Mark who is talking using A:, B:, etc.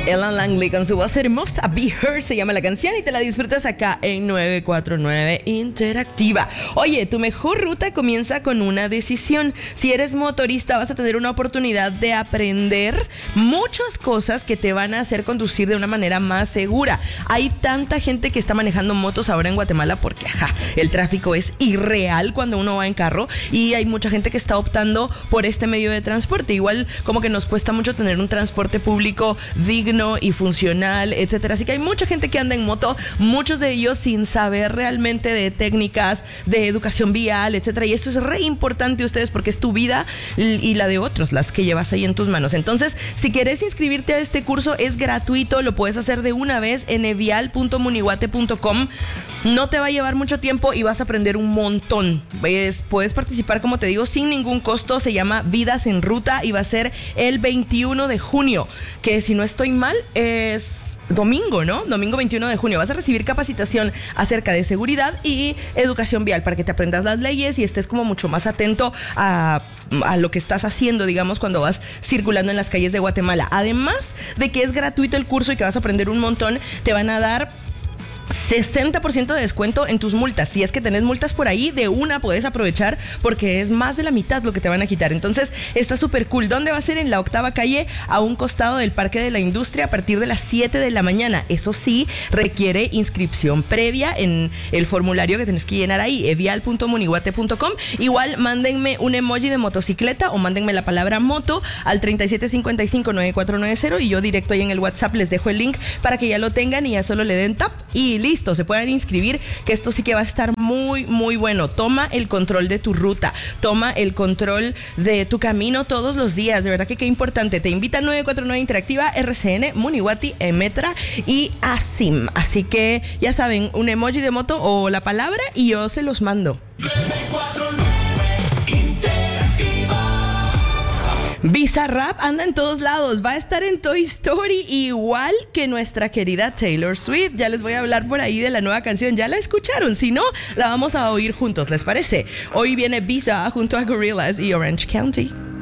A: Ella Langley con su voz hermosa, Be Her se llama la canción y te la disfrutas acá en 949 Interactiva. Oye, tu mejor ruta comienza con una decisión. Si eres motorista vas a tener una oportunidad de aprender muchas cosas que te van a hacer conducir de una manera más segura. Hay tanta gente que está manejando motos ahora en Guatemala porque el tráfico es irreal cuando uno va en carro y hay mucha gente que está optando por este medio de transporte. Igual como que nos cuesta mucho tener un transporte público digno y funcional, etcétera. Así que hay mucha gente que anda en moto, muchos de ellos sin saber realmente de técnicas, de educación vial, etcétera. Y esto es re importante a ustedes porque es tu vida y la de otros, las que llevas ahí en tus manos. Entonces, si quieres inscribirte a este curso, es gratuito, lo puedes hacer de una vez en evial.munihuate.com. No te va a llevar mucho tiempo y vas a aprender un montón. Puedes participar, como te digo, sin ningún costo. Se llama Vidas en Ruta y va a ser el 21 de junio, que si no estoy mal es domingo, ¿no? Domingo 21 de junio. Vas a recibir capacitación acerca de seguridad y educación vial para que te aprendas las leyes y estés como mucho más atento a lo que estás haciendo, digamos, cuando vas circulando en las calles de Guatemala. Además de que es gratuito el curso y que vas a aprender un montón, te van a dar 60% de descuento en tus multas. Si es que tenés multas por ahí, de una puedes aprovechar porque es más de la mitad lo que te van a quitar. Entonces está súper cool. ¿Dónde va a ser? En la 8ª calle, a un costado del Parque de la Industria, a partir de las 7 de la mañana. Eso sí, requiere inscripción previa en el formulario que tenés que llenar ahí, evial.munihuate.com. Igual mándenme un emoji de motocicleta o mándenme la palabra moto al 37559490 y yo directo ahí en el WhatsApp les dejo el link para que ya lo tengan y ya solo le den tap y listo, se puedan inscribir, que esto sí que va a estar muy, muy bueno. Toma el control de tu ruta, toma el control de tu camino todos los días, de verdad que qué importante. Te invita a 949 Interactiva, RCN, Munihuati, Emetra y ASIM. Así que ya saben, un emoji de moto o la palabra y yo se los mando.
B: 949 Interactiva.
A: Bizarrap anda en todos lados, va a estar en Toy Story igual que nuestra querida Taylor Swift. Ya les voy a hablar por ahí de la nueva canción, ya la escucharon, si no, la vamos a oír juntos, ¿les parece? Hoy viene Bizarrap junto a Gorillaz y Orange County.